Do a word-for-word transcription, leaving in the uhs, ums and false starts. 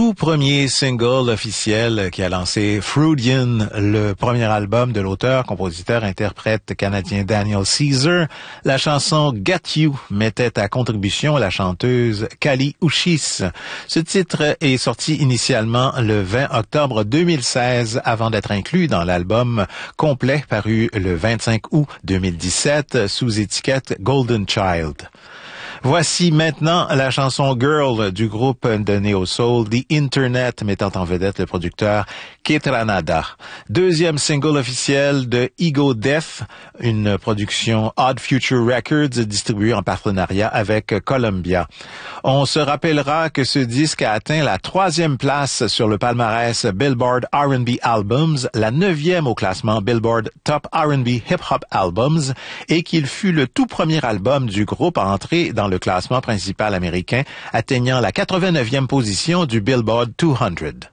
tout premier single officiel qui a lancé Freudian, le premier album de l'auteur, compositeur, interprète canadien Daniel Caesar. La chanson Got You mettait à contribution la chanteuse Kali Uchis. Ce titre est sorti initialement le vingt octobre deux mille seize avant d'être inclus dans l'album complet paru le vingt-cinq août deux mille dix-sept sous étiquette Golden Child. Voici maintenant la chanson Girl du groupe de néo-soul The Internet, mettant en vedette le producteur Kate Ranada. Deuxième single officiel de Ego Death, une production Odd Future Records distribuée en partenariat avec Columbia. On se rappellera que ce disque a atteint la troisième place sur le palmarès Billboard R and B Albums, la neuvième au classement Billboard Top R and B Hip Hop Albums, et qu'il fut le tout premier album du groupe à entrer dans le classement principal américain, atteignant la quatre-vingt-neuvième position du Billboard deux cents.